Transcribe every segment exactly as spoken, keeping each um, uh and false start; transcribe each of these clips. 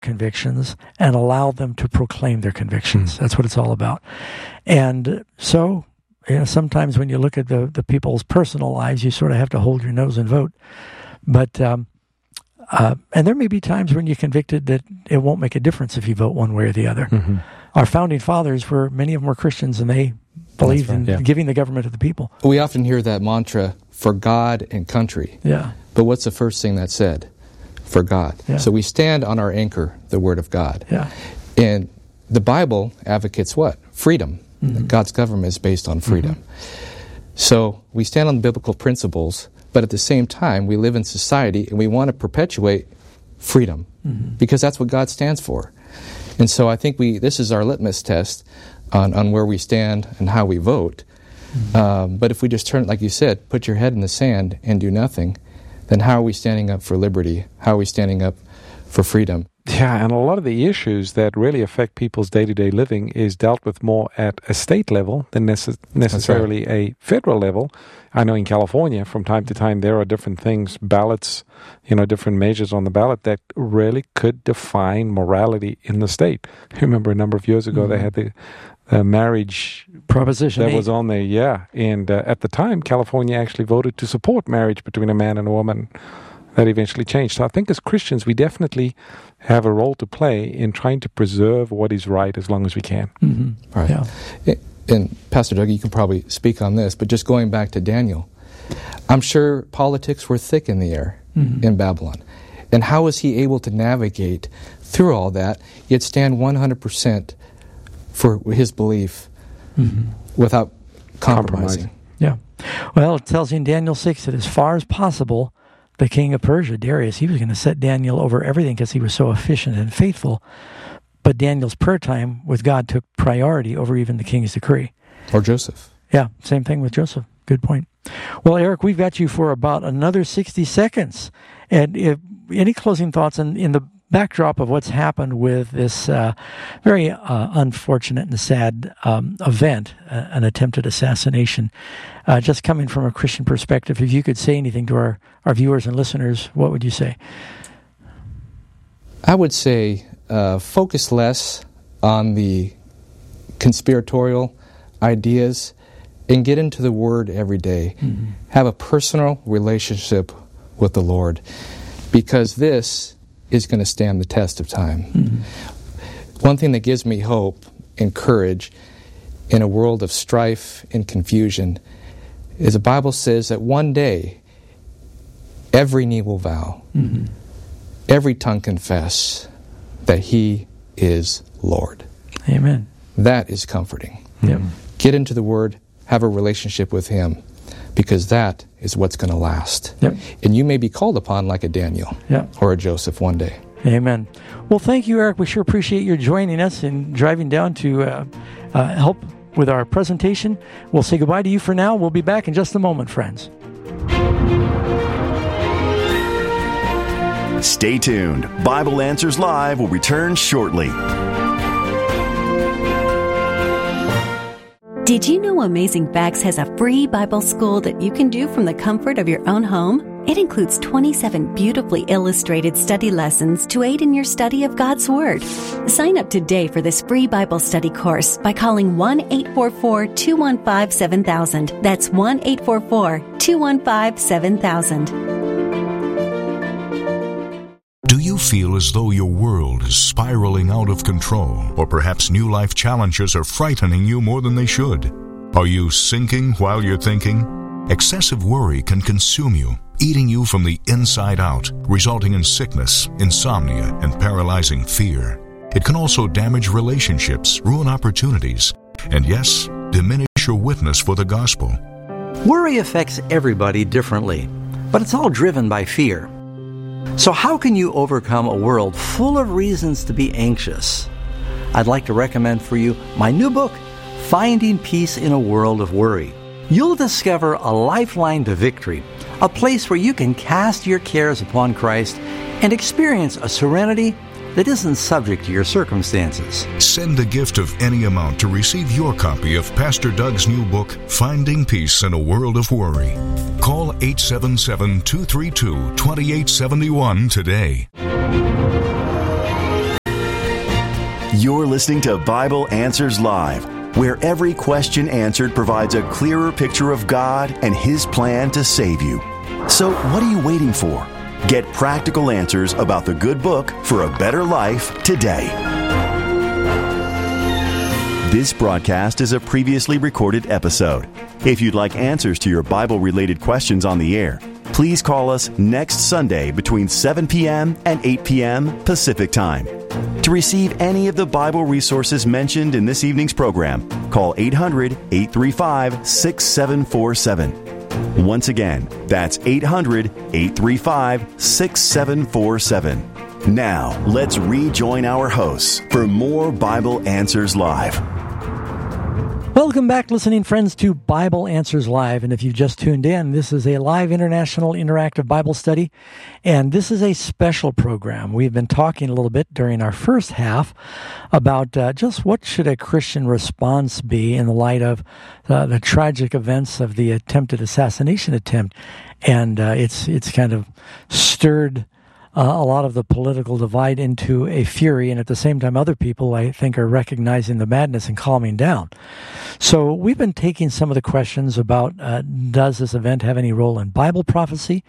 convictions and allow them to proclaim their convictions. Mm. That's what it's all about. And so, you know, sometimes when you look at the, the people's personal lives, you sort of have to hold your nose and vote. But, um, uh, and there may be times when you're convicted that it won't make a difference if you vote one way or the other. Mm-hmm. Our founding fathers were, many of them were Christians, and they believed right, in yeah. giving the government to the people. We often hear that mantra, for God and country. Yeah. But what's the first thing that's said? For God. Yeah. So we stand on our anchor, the Word of God. Yeah. And the Bible advocates what? Freedom. Mm-hmm. God's government is based on freedom. Mm-hmm. So we stand on biblical principles, but at the same time, we live in society and we want to perpetuate freedom mm-hmm. because that's what God stands for. And so I think we this is our litmus test on, on where we stand and how we vote. Mm-hmm. Um, but if we just turn, like you said, put your head in the sand and do nothing, then how are we standing up for liberty? How are we standing up for freedom? Yeah, and a lot of the issues that really affect people's day-to-day living is dealt with more at a state level than necess- necessarily right. a federal level. I know in California, from time to time, there are different things, ballots, you know, different measures on the ballot that really could define morality in the state. I remember a number of years ago, mm-hmm. they had the uh, marriage proposition that eight. was on there, yeah. And uh, at the time, California actually voted to support marriage between a man and a woman. That eventually changed. So I think as Christians, we definitely have a role to play in trying to preserve what is right as long as we can. Mm-hmm. Right. Yeah. And Pastor Doug, you can probably speak on this, but just going back to Daniel, I'm sure politics were thick in the air mm-hmm. in Babylon. And how was he able to navigate through all that, yet stand one hundred percent for his belief mm-hmm. without compromising? compromising? Yeah. Well, it tells you in Daniel six that as far as possible, the king of Persia, Darius, he was going to set Daniel over everything because he was so efficient and faithful. But Daniel's prayer time with God took priority over even the king's decree. Or Joseph. Yeah, same thing with Joseph. Good point. Well, Eric, we've got you for about another sixty seconds. And if, any closing thoughts in, in the backdrop of what's happened with this uh, very uh, unfortunate and sad um, event, uh, an attempted assassination, uh, just coming from a Christian perspective, if you could say anything to our, our viewers and listeners, what would you say? I would say uh, focus less on the conspiratorial ideas and get into the Word every day. Mm-hmm. Have a personal relationship with the Lord, because this is going to stand the test of time. Mm-hmm. One thing that gives me hope and courage in a world of strife and confusion is the Bible says that one day every knee will bow, mm-hmm. every tongue confess that He is Lord. Amen. That is comforting. Yep. Get into the Word, have a relationship with Him, because that is what's going to last. Yep. And you may be called upon like a Daniel yep. or a Joseph one day. Amen. Well, thank you, Eric. We sure appreciate your joining us and driving down to uh, uh, help with our presentation. We'll say goodbye to you for now. We'll be back in just a moment, friends. Stay tuned. Bible Answers Live will return shortly. Did you know Amazing Facts has a free Bible school that you can do from the comfort of your own home? It includes twenty-seven beautifully illustrated study lessons to aid in your study of God's Word. Sign up today for this free Bible study course by calling one eight four four, two one five, seven thousand. That's one eight four four, two one five, seven thousand. Do you feel as though your world is spiraling out of control, or perhaps new life challenges are frightening you more than they should? Are you sinking while you're thinking? Excessive worry can consume you, eating you from the inside out, resulting in sickness, insomnia, and paralyzing fear. It can also damage relationships, ruin opportunities, and yes, diminish your witness for the gospel. Worry affects everybody differently, but it's all driven by fear. So how can you overcome a world full of reasons to be anxious? I'd like to recommend for you my new book, Finding Peace in a World of Worry. You'll discover a lifeline to victory, a place where you can cast your cares upon Christ and experience a serenity that isn't subject to your circumstances. Send a gift of any amount to receive your copy of Pastor Doug's new book, Finding Peace in a World of Worry. Call eight seven seven, two three two, two eight seven one today. You're listening to Bible Answers Live, where every question answered provides a clearer picture of God and His plan to save you. So what are you waiting for? Get practical answers about the good book for a better life today. This broadcast is a previously recorded episode. If you'd like answers to your Bible-related questions on the air, please call us next Sunday between seven p.m. and eight p.m. Pacific Time. To receive any of the Bible resources mentioned in this evening's program, call eight hundred, eight three five, six seven four seven. Once again, that's eight hundred, eight three five, six seven four seven. Now, let's rejoin our hosts for more Bible Answers Live. Welcome back, listening friends, to Bible Answers Live. And if you've just tuned in, this is a live international interactive Bible study. And this is a special program. We've been talking a little bit during our first half about uh, just what should a Christian response be in the light of uh, the tragic events of the attempted assassination attempt. And uh, it's it's kind of stirred Uh, a lot of the political divide into a fury, and at the same time, other people, I think, are recognizing the madness and calming down. So we've been taking some of the questions about, uh, does this event have any role in Bible prophecy?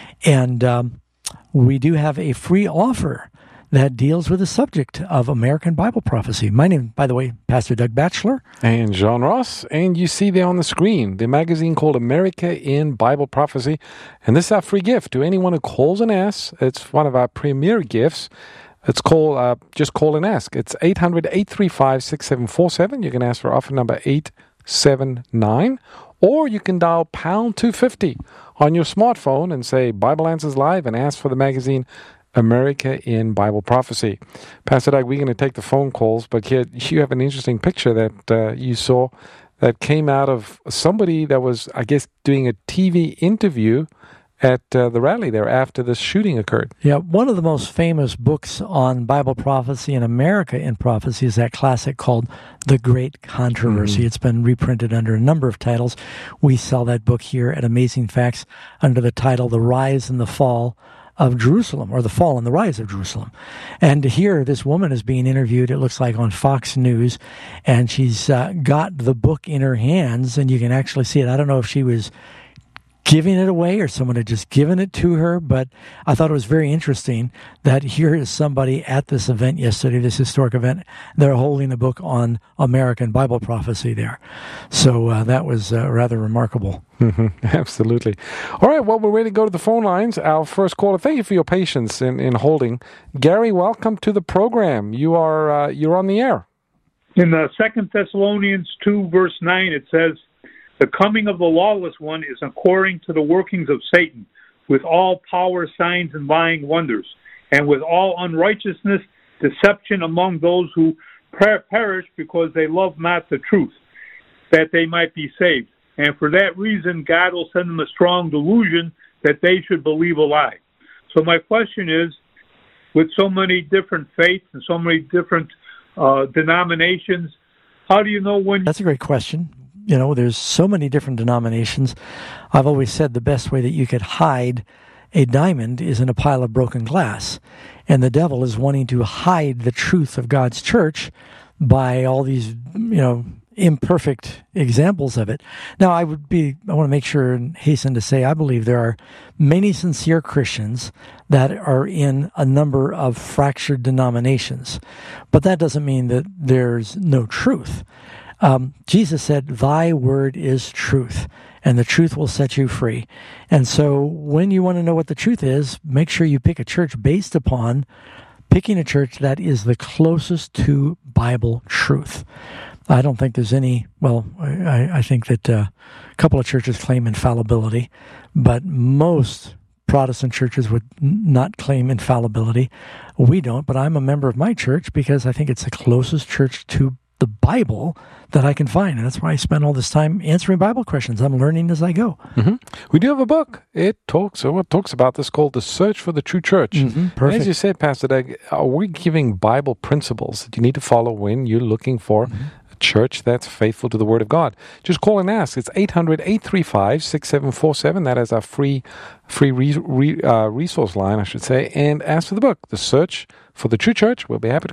And um, we do have a free offer that deals with the subject of American Bible prophecy. My name, by the way, Pastor Doug Batchelor. And John Ross. And you see there on the screen the magazine called America in Bible Prophecy. And this is our free gift to anyone who calls and asks. It's one of our premier gifts. It's called, uh, just call and ask. It's eight hundred, eight three five, six seven four seven. You can ask for offer number eight seven nine. Or you can dial pound two fifty on your smartphone and say Bible Answers Live and ask for the magazine America in Bible Prophecy. Pastor Doug, we're going to take the phone calls, but here you have an interesting picture that uh, you saw that came out of somebody that was, I guess, doing a T V interview at uh, the rally there after this shooting occurred. Yeah, one of the most famous books on Bible prophecy and America in prophecy is that classic called The Great Controversy. Mm-hmm. It's been reprinted under a number of titles. We sell that book here at Amazing Facts under the title The Rise and the Fall of Jerusalem, or the fall and the rise of Jerusalem. And here, this woman is being interviewed, it looks like, on Fox News, and she's uh, got the book in her hands, and you can actually see it. I don't know if she was giving it away or someone had just given it to her, but I thought it was very interesting that here is somebody at this event yesterday, this historic event, they're holding a book on American Bible prophecy there. So uh, that was uh, rather remarkable. Mm-hmm. Absolutely. All right, well, we're ready to go to the phone lines. Our first caller, thank you for your patience in, in holding. Gary, welcome to the program. You are uh, you're on the air. In the Second Thessalonians two, verse nine, it says, "The coming of the lawless one is according to the workings of Satan, with all power, signs, and lying wonders, and with all unrighteousness, deception among those who per- perish because they love not the truth, that they might be saved. And for that reason, God will send them a strong delusion that they should believe a lie." So my question is, with so many different faiths and so many different uh, denominations, how do you know when... That's a great question. You know, there's so many different denominations. I've always said the best way that you could hide a diamond is in a pile of broken glass. And the devil is wanting to hide the truth of God's church by all these, you know, imperfect examples of it. Now, I would be, I want to make sure and hasten to say, I believe there are many sincere Christians that are in a number of fractured denominations. But that doesn't mean that there's no truth. Um, Jesus said, "Thy word is truth, and the truth will set you free." And so when you want to know what the truth is, make sure you pick a church based upon picking a church that is the closest to Bible truth. I don't think there's any, well, I, I think that uh, a couple of churches claim infallibility, but most Protestant churches would not claim infallibility. We don't, but I'm a member of my church because I think it's the closest church to the Bible that I can find. And that's why I spend all this time answering Bible questions. I'm learning as I go. Mm-hmm. We do have a book. It talks, or it talks about this called The Search for the True Church. Mm-hmm. Perfect. As you said, Pastor Doug, are we giving Bible principles that you need to follow when you're looking for mm-hmm. a church that's faithful to the Word of God? Just call and ask. It's eight hundred, eight three five, six seven four seven. That is our free free re, re, uh, resource line, I should say. And ask for the book, The Search for the True Church. We'll be happy to